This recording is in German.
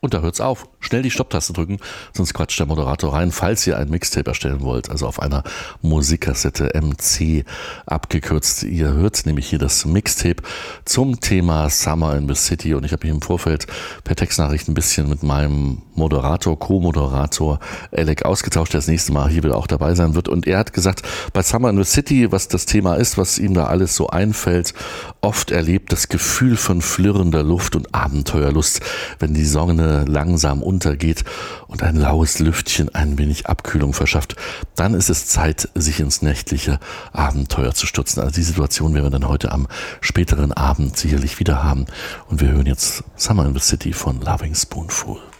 Und da hört's auf. Schnell die Stopptaste drücken, sonst quatscht der Moderator rein, falls ihr ein Mixtape erstellen wollt, also auf einer Musikkassette MC abgekürzt. Ihr hört nämlich hier das Mixtape zum Thema Summer in the City und ich habe mich im Vorfeld per Textnachricht ein bisschen mit meinem Moderator, Co-Moderator Alec ausgetauscht, der das nächste Mal hier wieder auch dabei sein wird, und er hat gesagt, bei Summer in the City, was das Thema ist, was ihm da alles so einfällt, oft erlebt das Gefühl von flirrender Luft und Abenteuerlust, wenn die Sonne langsam untergeht und ein laues Lüftchen ein wenig Abkühlung verschafft, dann ist es Zeit, sich ins nächtliche Abenteuer zu stürzen. Also die Situation werden wir dann heute am späteren Abend sicherlich wieder haben. Und wir hören jetzt Summer in the City von Loving Spoonful.